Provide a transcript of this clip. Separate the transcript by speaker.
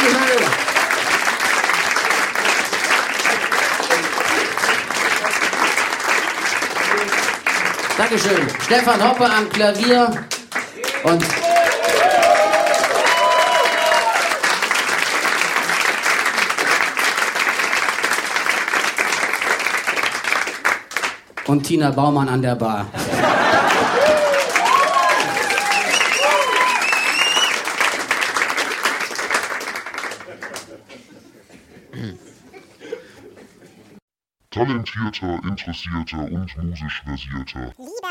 Speaker 1: Herzlich willkommen. Dankeschön. Stefan Hoppe am Klavier und Tina Baumann an der Bar.
Speaker 2: Talentierter, interessierter und musisch versierter.